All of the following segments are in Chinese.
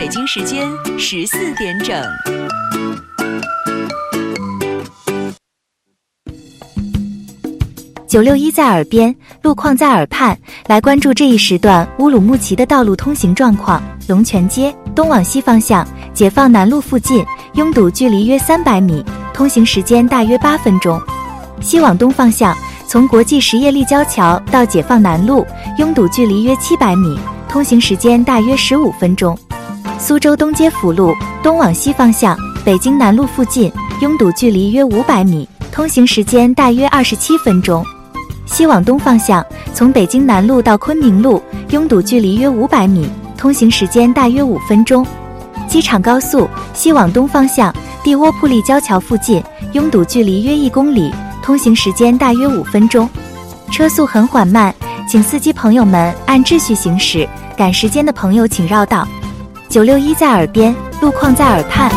北京时间14点整。 961在耳边，路况在耳畔，来关注这一时段乌鲁木齐的道路通行状况。龙泉街东往西方向，解放南路附近拥堵距离约300米，通行时间大约8分钟。西往东方向，从国际实业立交桥到解放南路，拥堵距离约700米，通行时间大约15分钟。苏州东街辅路东往西方向，北京南路附近拥堵距离约500米，通行时间大约27分钟。西往东方向，从北京南路到昆明路，拥堵距离约500米，通行时间大约5分钟。机场高速西往东方向，地窝铺立交桥附近，拥堵距离约1公里，通行时间大约5分钟。车速很缓慢，请司机朋友们按秩序行驶，赶时间的朋友请绕道。961在耳边，路况在耳畔。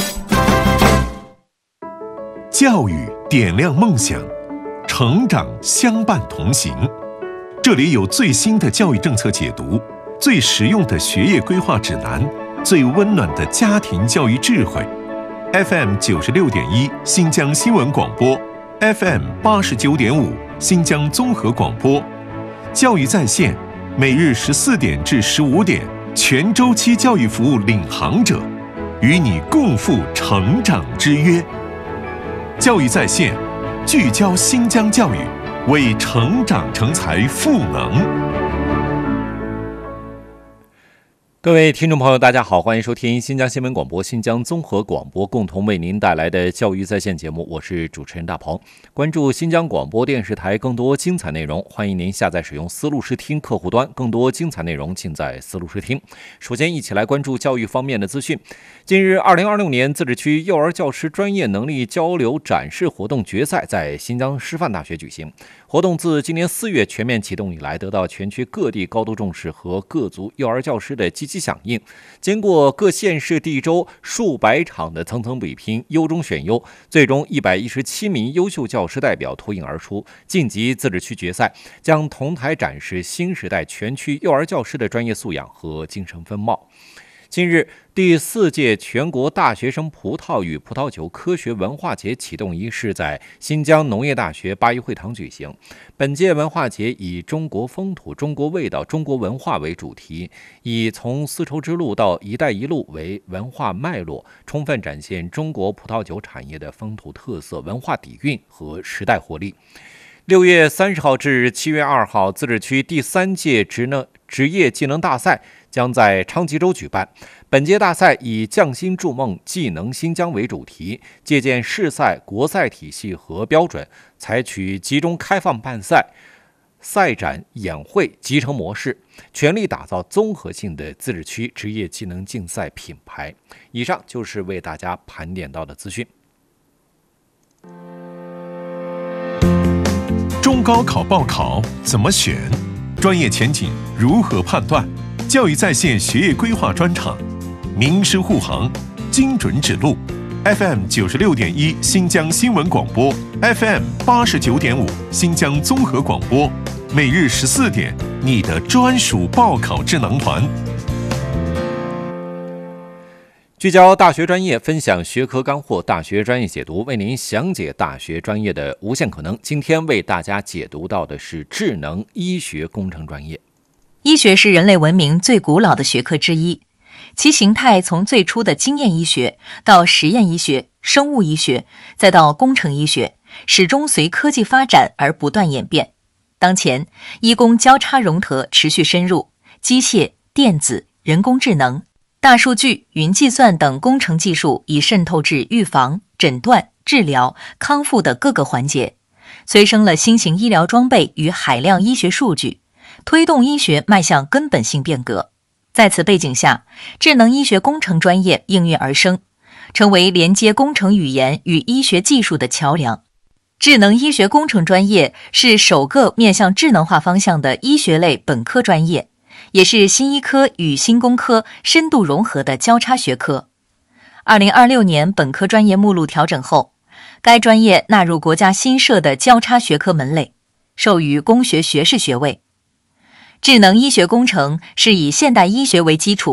教育点亮梦想，成长相伴同行。这里有最新的教育政策解读，最实用的学业规划指南，最温暖的家庭教育智慧。FM 96.1新疆新闻广播， FM 89.5新疆综合广播。教育在线，每日14点至15点，全周期教育服务领航者，与你共赴成长之约。教育在线，聚焦新疆教育，为成长成才赋能。 各位听众朋友大家好，欢迎收听新疆新闻广播、新疆综合广播共同为您带来的教育在线节目，我是主持人大鹏。关注新疆广播电视台更多精彩内容，欢迎您下载使用思路视听客户端，更多精彩内容尽在思路视听。首先一起来关注教育方面的资讯。近日2026年自治区幼儿教师专业能力交流展示活动决赛在新疆师范大学举行。活动自今年4月全面启动以来，得到全区各地高度重视和各族幼儿教师的积极响应。经过各县市地州数百场的层层比拼，优中选优，最终117名优秀教师代表脱颖而出，晋级自治区决赛，将同台展示新时代全区幼儿教师的专业素养和精神风貌。近日，第4届全国大学生葡萄与葡萄酒科学文化节启动仪式在新疆农业大学八一会堂举行。本届文化节以中国风土、中国味道、中国文化为主题，以从丝绸之路到一带一路为文化脉络，充分展现中国葡萄酒产业的风土特色、文化底蕴和时代活力。6月30号至7月2号，自治区第3届职业技能大赛将在昌吉州举办。本届大赛以匠心筑梦，技能新疆为主题，借鉴市赛、国赛体系和标准，采取集中开放办赛、赛展、演会集成模式，全力打造综合性的自治区职业技能竞赛品牌。以上就是为大家盘点到的资讯。 中高考报考怎么选？专业前景如何判断？教育在线学业规划专场，名师护航，精准指路。FM 96.1新疆新闻广播， FM 89.5新疆综合广播，每日14点，你的专属报考智囊团。 聚焦大学专业，分享学科干货，大学专业解读，为您详解大学专业的无限可能。今天为大家解读到的是智能医学工程专业。 医学是人类文明最古老的学科之一，其形态从最初的经验医学到实验医学、生物医学，再到工程医学，始终随科技发展而不断演变。当前，医工交叉融合持续深入，机械、电子、人工智能、大数据、云计算等工程技术已渗透至预防、诊断、治疗、康复的各个环节，催生了新型医疗装备与海量医学数据，推动医学迈向根本性变革。在此背景下，智能医学工程专业应运而生，成为连接工程语言与医学技术的桥梁。智能医学工程专业是首个面向智能化方向的医学类本科专业，也是新医科与新工科深度融合的交叉学科。2026年本科专业目录调整后，该专业纳入国家新设的交叉学科门类，授予工学学士学位。智能医学工程是以现代医学为基础，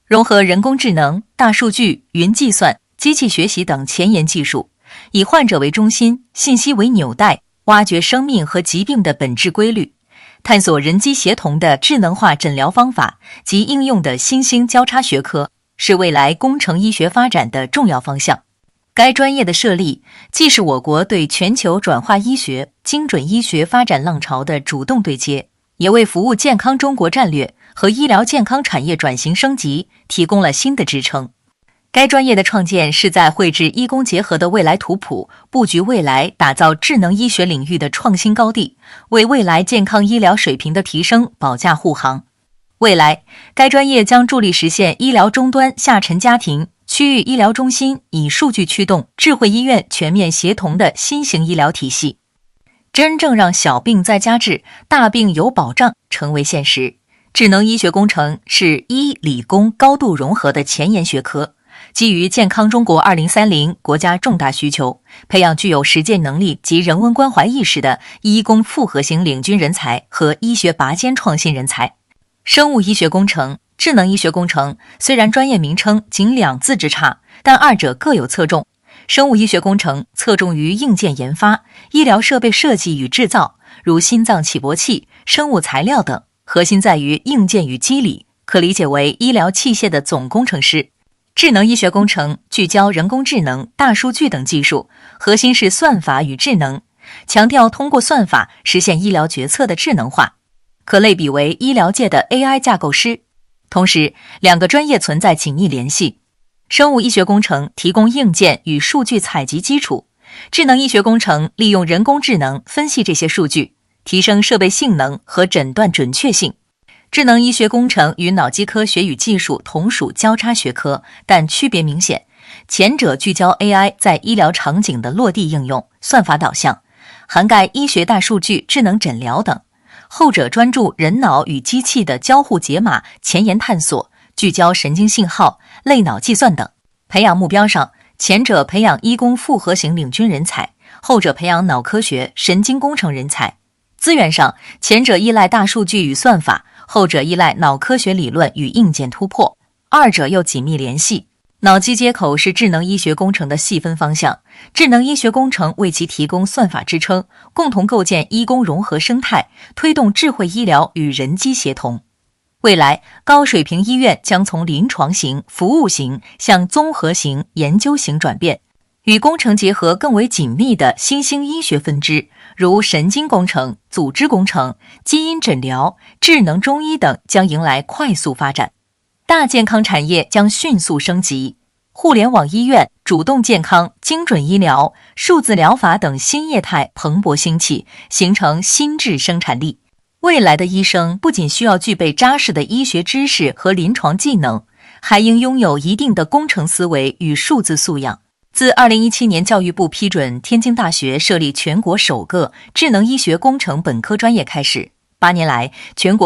融合人工智能、大数据、云计算、机器学习等前沿技术，以患者为中心，信息为纽带，挖掘生命和疾病的本质规律，探索人机协同的智能化诊疗方法及应用的新兴交叉学科，是未来工程医学发展的重要方向。该专业的设立，既是我国对全球转化医学、精准医学发展浪潮的主动对接，也为服务健康中国战略和医疗健康产业转型升级提供了新的支撑。该专业的创建是在绘制医工结合的未来图谱，布局未来打造智能医学领域的创新高地，为未来健康医疗水平的提升保驾护航。未来，该专业将助力实现医疗终端下沉家庭、区域医疗中心以数据驱动、智慧医院全面协同的新型医疗体系，真正让小病在家治、大病有保障成为现实。智能医学工程是医理工高度融合的前沿学科，基于健康中国2030国家重大需求，培养具有实践能力及人文关怀意识的医工复合型领军人才和医学拔尖创新人才。生物医学工程、智能医学工程虽然专业名称仅2字之差，但二者各有侧重。生物医学工程侧重于硬件研发、医疗设备设计与制造，如心脏起搏器、生物材料等，核心在于硬件与机理，可理解为医疗器械的总工程师。智能医学工程聚焦人工智能、大数据等技术，核心是算法与智能，强调通过算法实现医疗决策的智能化，可类比为医疗界的 AI 架构师。同时，两个专业存在紧密联系。生物医学工程提供硬件与数据采集基础，智能医学工程利用人工智能分析这些数据，提升设备性能和诊断准确性。智能医学工程与脑机科学与技术同属交叉学科，但区别明显。前者聚焦 AI 在医疗场景的落地应用，算法导向，涵盖医学大数据、智能诊疗等；后者专注人脑与机器的交互解码、前沿探索，聚焦神经信号、类脑计算等。培养目标上，前者培养医工复合型领军人才，后者培养脑科学、神经工程人才。资源上，前者依赖大数据与算法，后者依赖脑科学理论与硬件突破，二者又紧密联系。脑机接口是智能医学工程的细分方向，智能医学工程为其提供算法支撑，共同构建医工融合生态，推动智慧医疗与人机协同。未来，高水平医院将从临床型、服务型向综合型、研究型转变，与工程结合更为紧密的新兴医学分支，如神经工程、组织工程、基因诊疗、智能中医等将迎来快速发展。大健康产业将迅速升级，互联网医院、主动健康、精准医疗、数字疗法等新业态蓬勃兴起，形成新质生产力。未来的医生不仅需要具备扎实的医学知识和临床技能，还应拥有一定的工程思维与数字素养。自2017年教育部批准天津大学设立全国首个智能医学工程本科专业开始，8年来，全国